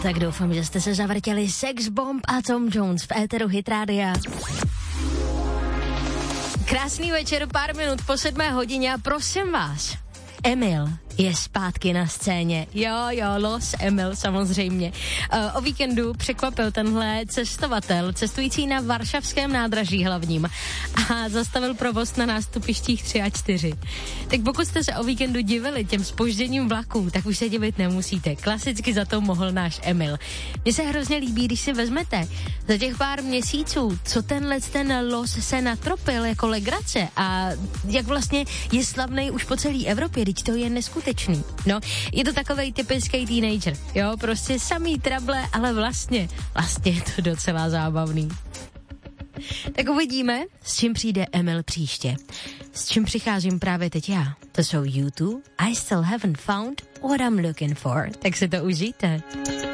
tak doufám, že jste se zavrtěli Sex Bomb a Tom Jones v éteru Hit Rádia. Krásný večer, pár minut po 7 hodině a prosím vás, Emil je zpátky na scéně. Jo, Los Emil samozřejmě. O víkendu překvapil tenhle cestovatel, cestující na varšavském nádraží hlavním a zastavil provoz na nástupištích 3 a 4. Tak pokud jste se o víkendu divili těm zpožděním vlaků, tak už se divit nemusíte. Klasicky za to mohl náš Emil. Mně se hrozně líbí, když si vezmete za těch pár měsíců, co ten Los se natropil jako legrace a jak vlastně je slavnej už po celé Evropě, teď to je neskutečný. No, je to takovej typický teenager, jo, prostě samý trable, ale vlastně je to docela zábavný. Tak uvidíme, s čím přijde Emil příště. S čím přicházím právě teď já. To jsou U2, I Still Haven't Found What I'm Looking For. Tak si to užijte.